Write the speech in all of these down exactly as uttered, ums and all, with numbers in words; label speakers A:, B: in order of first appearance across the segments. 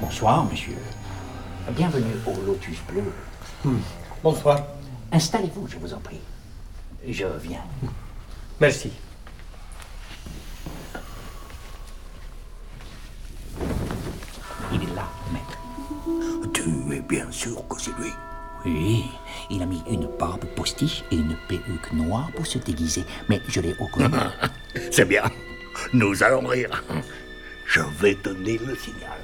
A: Bonsoir, monsieur. Bienvenue au Lotus Bleu.
B: Hmm. Bonsoir.
A: Installez-vous, je vous en prie. Je viens.
B: Merci.
A: Il est là, maître.
C: Tu es bien sûr que c'est lui?
A: Oui, il a mis une barbe postiche et une perruque noire pour se déguiser, mais je l'ai reconnu.
C: C'est bien. Nous allons rire. Je vais donner le signal.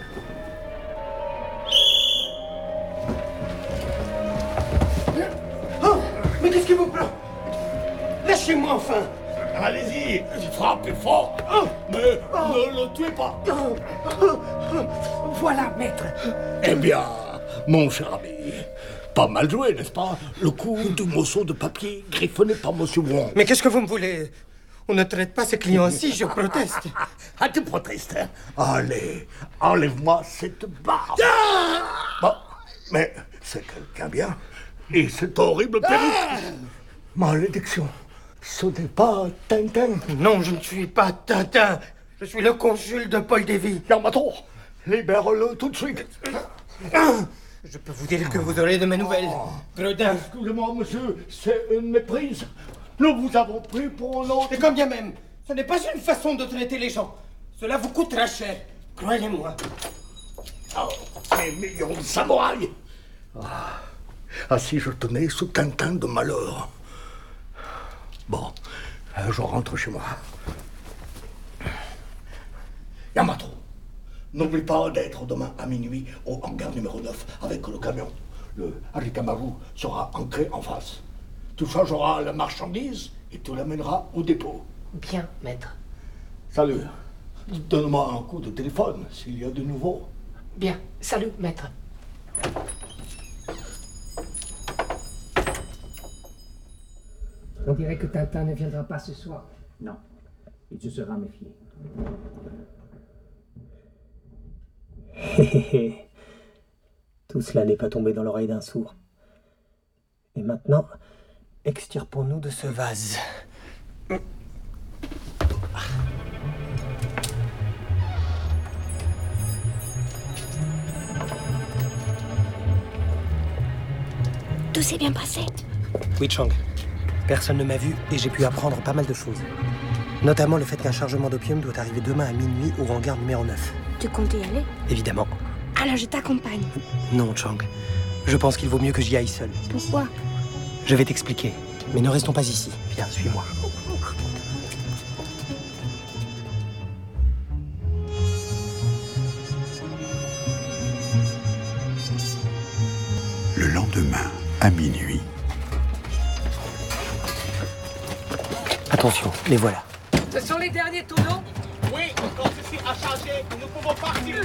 B: Oh, mais qu'est-ce qui vous plaît? Lâchez-moi enfin.
C: Allez-y, frappez fort.
B: Oh,
C: mais
B: oh,
C: ne le tuez pas.
B: Oh, oh, oh. Voilà, maître.
C: Eh bien, mon cher ami, pas mal joué, n'est-ce pas? Le coup du morceau de papier griffonné par Monsieur Wong.
B: Mais qu'est-ce que vous me voulez? On ne traite pas ces clients ainsi, je proteste.
C: Ah, tu protestes? Allez, enlève-moi cette barbe. Ah bon, mais c'est quelqu'un bien. Et cette horrible perruque. Ah malédiction, ce n'est pas Tintin.
B: Non, je ne suis pas Tintin. Je suis le consul de Paul Davy.
C: Yamato, libère-le tout de suite.
B: Je peux vous dire que vous aurez de mes nouvelles. Oh. Gredin.
C: Excusez-moi, monsieur, c'est une méprise. Nous vous avons pris pour un autre.
B: Et quand bien même, ce n'est pas une façon de traiter les gens. Cela vous coûtera cher. Croyez-moi.
C: Oh, ces millions de samouraïs. Ah. ah, si je tenais ce Tintin de malheur. Bon, je rentre chez moi. Yamato, n'oublie pas d'être demain à minuit au hangar numéro neuf avec le camion. Le Harikamaru sera ancré en face. Tu changeras la marchandise et tu l'amèneras au dépôt.
D: Bien, maître.
C: Salut. Donne-moi un coup de téléphone s'il y a de nouveau.
D: Bien. Salut, maître. On dirait que Tintin ne viendra pas ce soir.
A: Non. Il se sera méfié.
E: Hé hé hé. Tout cela n'est pas tombé dans l'oreille d'un sourd. Et maintenant, extirpons-nous de ce vase.
F: Tout s'est bien passé?
E: Oui, Chang. Personne ne m'a vu et j'ai pu apprendre pas mal de choses. Notamment le fait qu'un chargement d'opium doit arriver demain à minuit au hangar numéro neuf.
F: Tu comptes y aller?
E: Évidemment.
F: Alors je t'accompagne.
E: Non, Chang. Je pense qu'il vaut mieux que j'y aille seul.
F: Pourquoi?
E: Je vais t'expliquer. Mais ne restons pas ici. Viens, suis-moi.
G: Le lendemain, à minuit.
E: Attention, les voilà.
D: Ce sont les derniers tonneaux?
H: Oui, encore ceci à charger. Nous pouvons partir.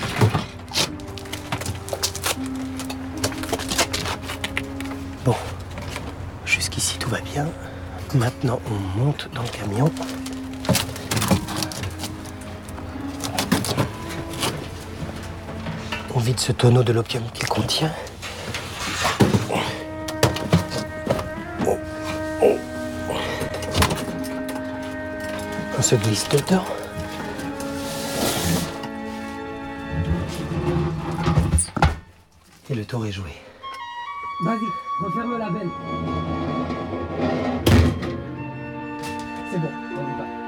E: Bon. Jusqu'ici, tout va bien. Maintenant, on monte dans le camion. On vide ce tonneau de l'opium qu'il contient. On se glisse dedans. Et le tour est joué.
D: Vas-y, referme la benne. C'est bon, on y va.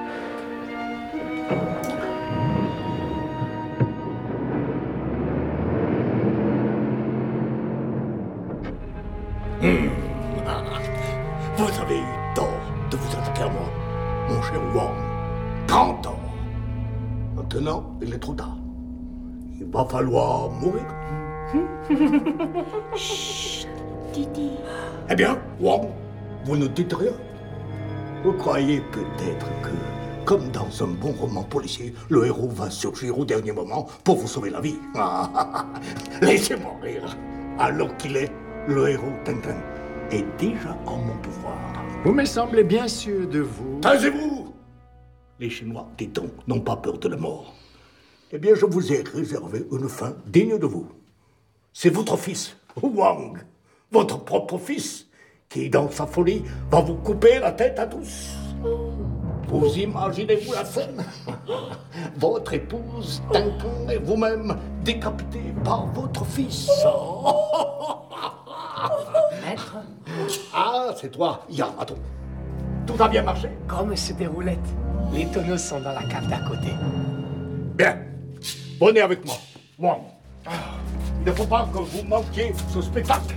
C: Mmh. Vous avez eu tort de vous attaquer à moi, mon cher Wong. Grand tort. Maintenant, il est trop tard. Il va falloir mourir.
F: Chut, Didi.
C: Eh bien, Wong, vous ne dites rien. Vous croyez peut-être que, comme dans un bon roman policier, le héros va surgir au dernier moment pour vous sauver la vie. Laissez-moi rire. Alors qu'il est, le héros Tintin est déjà en mon pouvoir.
I: Vous me semblez bien sûr de vous.
C: Taisez-vous! Les Chinois, dit-on, n'ont pas peur de la mort. Eh bien, je vous ai réservé une fin digne de vous. C'est votre fils, Wang, votre propre fils, qui, dans sa folie, va vous couper la tête à tous. Vous imaginez-vous la scène? Votre épouse, Tintin et vous-même décapités par votre fils.
D: Maître,
C: Ah, c'est toi, Yamato. Tout a bien marché?
D: comme c'est des roulettes. Les tonneaux sont dans la cave d'à côté.
C: Bien. Venez avec moi. Moi. Il ne faut pas que vous manquiez ce spectacle.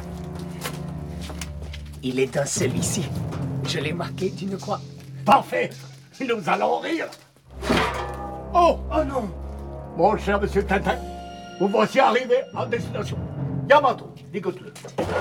D: Il est un seul ici. Je l'ai marqué d'une croix.
C: Parfait. Nous allons rire. Oh, oh non. Mon cher monsieur Tintin, vous voici arrivé à destination. Yamato, écoute-le.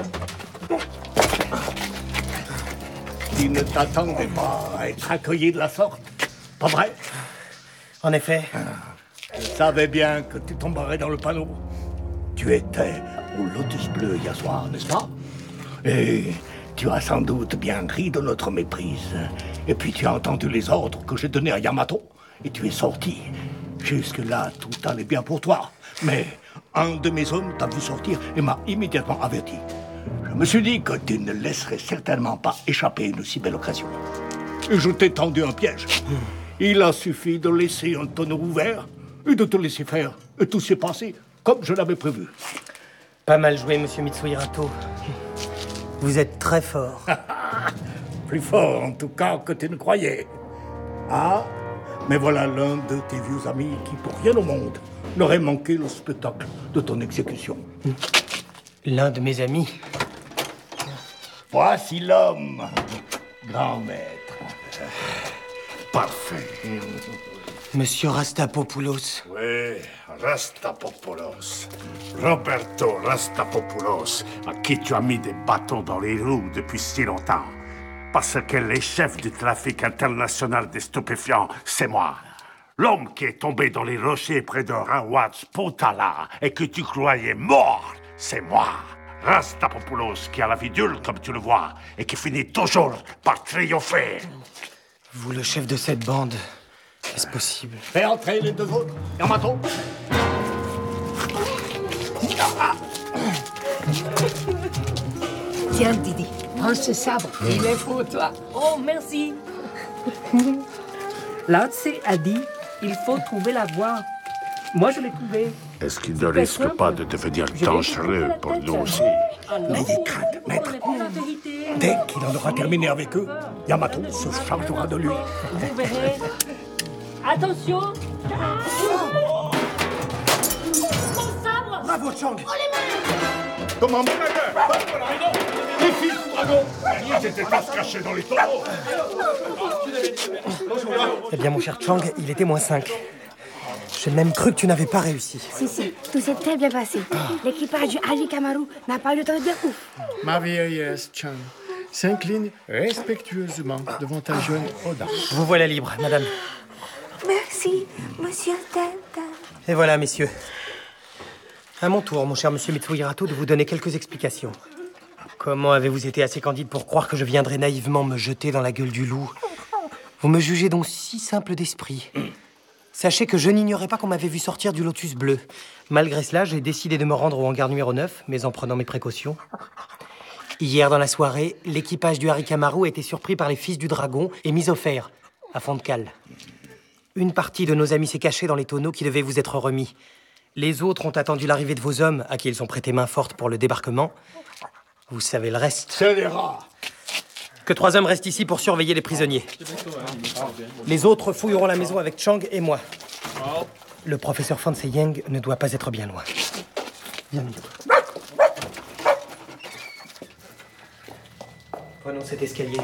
C: Il ne t'attendait pas à être accueilli de la sorte, pas vrai?
E: En effet.
C: Je savais bien que tu tomberais dans le panneau. Tu étais au Lotus Bleu hier soir, n'est-ce pas? Et tu as sans doute bien ri de notre méprise. Et puis tu as entendu les ordres que j'ai donnés à Yamato. Et tu es sorti. Jusque-là, tout allait bien pour toi. Mais un de mes hommes t'a vu sortir et m'a immédiatement averti. Je me suis dit que tu ne laisserais certainement pas échapper une si belle occasion. Et je t'ai tendu un piège. Il a suffi de laisser un tonneau ouvert et de te laisser faire. Et tout s'est passé comme je l'avais prévu.
E: Pas mal joué, monsieur Mitsuhirato. Vous êtes très fort.
C: Plus fort, en tout cas, que tu ne croyais. Ah, mais voilà l'un de tes vieux amis qui, pour rien au monde, n'aurait manqué le spectacle de ton exécution.
E: L'un de mes amis.
C: Voici l'homme, grand maître.
I: Parfait.
E: Monsieur Rastapopoulos.
I: Oui, Rastapopoulos. Roberto Rastapopoulos, à qui tu as mis des bâtons dans les roues depuis si longtemps. Parce que les chefs du trafic international des stupéfiants, c'est moi. L'homme qui est tombé dans les rochers près de Rawat Potala et que tu croyais mort, c'est moi. Rastapopoulos, qui a la vie dure, comme tu le vois, et qui finit toujours par triompher.
E: Vous, le chef de cette bande, est-ce possible?
C: Fais entrer les deux autres. Yamato.
J: Tiens, Didi, prends ce sabre. Il est pour toi.
K: Oh, merci. Lao Tse a dit, il faut trouver la voie. Moi, je l'ai trouvée.
I: Est-ce qu'il ne risque pas de devenir dangereux pour nous aussi?
C: N'ayez crainte, maître. Dès qu'il en aura terminé avec eux, Yamato se chargera de lui.
K: Vous verrez. Attention. Mon sabre.
B: Bravo, Chang.
F: Oh, les mains.
C: Comment, mon dragon? Les fils du dragon.
I: Ils étaient tous cachés dans les tonneaux.
E: Eh bien, mon cher Chang, il était moins cinq. J'ai même cru que tu n'avais pas réussi.
F: Si, si, tout s'est très bien passé. L'équipage du Arikamaru n'a pas eu le temps de dire ouf.
I: Ma vieillesse, Chang, s'incline respectueusement devant ta jeune audace.
E: Vous voilà libre, madame.
F: Merci, monsieur Tintin.
E: Et voilà, messieurs. À mon tour, mon cher monsieur Mitsuhirato, de vous donner quelques explications. Comment avez-vous été assez candide pour croire que je viendrais naïvement me jeter dans la gueule du loup? Vous me jugez donc si simple d'esprit. Sachez que je n'ignorais pas qu'on m'avait vu sortir du Lotus Bleu. Malgré cela, j'ai décidé de me rendre au hangar numéro neuf, mais en prenant mes précautions. Hier, dans la soirée, l'équipage du Arikamaru a été surpris par les fils du dragon et mis au fer, à fond de cale. Une partie de nos amis s'est cachée dans les tonneaux qui devaient vous être remis. Les autres ont attendu l'arrivée de vos hommes, à qui ils ont prêté main forte pour le débarquement. Vous savez le reste.
C: C'est les rats.
E: Que trois hommes restent ici pour surveiller les prisonniers. Les autres fouilleront la maison avec Chang et moi. Le professeur Fan Se-Yang ne doit pas être bien loin. Viens, Mito. Prenons cet escalier.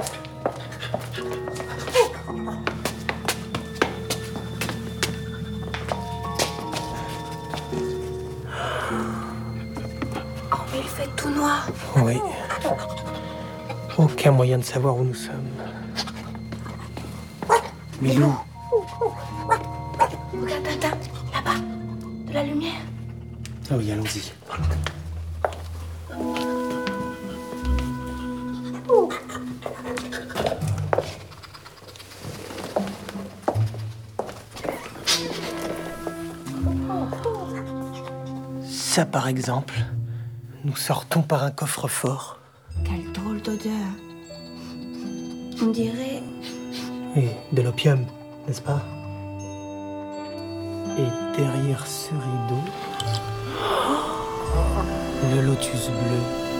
F: Oh, mais il fait tout noir.
E: Oui. Aucun moyen de savoir où nous sommes. Milou.
F: Regarde, Tintin, là-bas, de la lumière.
E: Ah oui, allons-y. Ça, par exemple, nous sortons par un coffre-fort.
F: Quelle drôle d'odeur. On dirait
E: Et de l'opium, n'est-ce pas? Et derrière ce rideau, le lotus bleu.